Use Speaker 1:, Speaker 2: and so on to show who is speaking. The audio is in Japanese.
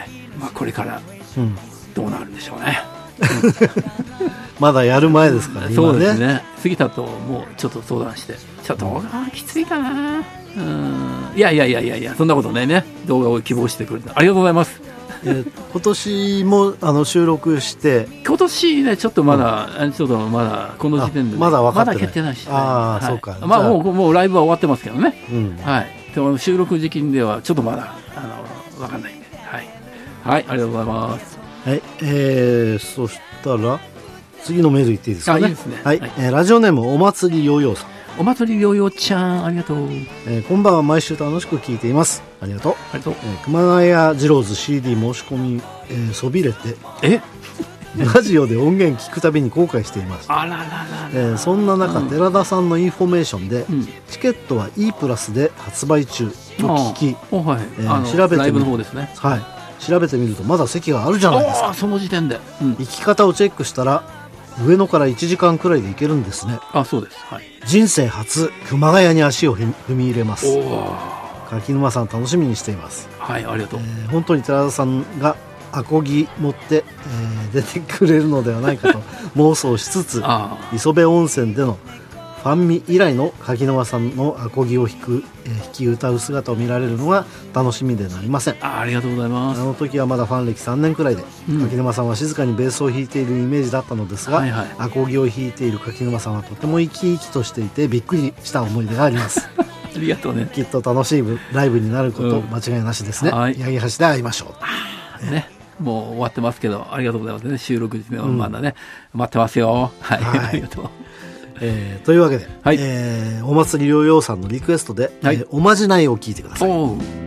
Speaker 1: まあこれからどうなるんでしょうね。
Speaker 2: まだやる前ですからね。
Speaker 1: そうですね。杉田ともうちょっと相談して、ちょっときついかな。いや、そんなことないね。動画を希望してくれてありがとうございます。
Speaker 2: 今年も収録して
Speaker 1: 今年ねちょっとまだ、この時点で、
Speaker 2: まだ分かってない、
Speaker 1: まだ決定ないし、
Speaker 2: はい、そうか。
Speaker 1: まあもうライブは終わってますけどね、
Speaker 2: はい。
Speaker 1: でも収録時期ではちょっとまだ分かんないんで、はい、ありがとうございます。
Speaker 2: はい、そしたら次のメールいっていいですかね。
Speaker 1: いいですね。
Speaker 2: はい、ラジオネームお祭りヨーヨーさん。
Speaker 1: お祭りヨーヨーちゃん、ありがとう。
Speaker 2: こんばんは、毎週楽しく聞いています。ありがとう。熊谷二郎ズ CD 申し込み、そびれてラジオで音源聞くたびに後悔しています。そんな中、寺田さんのインフォメーションで、チケットは E プラスで発売中と聞き、調べてみる、調べてみるとまだ席があるじゃないですか。
Speaker 1: その時点で、
Speaker 2: 行き方をチェックしたら上野から1時間くらいで行けるんですね。
Speaker 1: そうです、
Speaker 2: 人生初熊谷に足を踏み入れます。柿沼さん楽しみにしています。
Speaker 1: ありがとう。
Speaker 2: 本当に寺田さんがアコギ持って、出てくれるのではないかと妄想しつつ磯部温泉でのファンミ以来の柿沼さんのアコギを弾き歌う姿を見られるのが楽しみでなりません。
Speaker 1: ありがとうございます。
Speaker 2: あの時はまだファン歴3年くらいで、柿沼さんは静かにベースを弾いているイメージだったのですが、アコギを弾いている柿沼さんはとても生き生きとしていてびっくりした思い出があります
Speaker 1: ありがとうね。
Speaker 2: きっと楽しいライブになること間違いなしですね。八木橋で会いましょう。
Speaker 1: ね、もう終わってますけどありがとうございますね。収録時はまだね、待ってますよ。ありがとう。
Speaker 2: というわけで、お祭りヨーヨーさんのリクエストで、おまじないを聞いてください。